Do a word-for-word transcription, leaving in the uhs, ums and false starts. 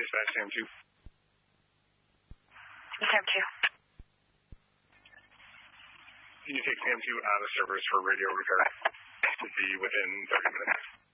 dispatch Sam two. Sam two. Can you take Sam two out of service for radio repair? It should be within thirty minutes.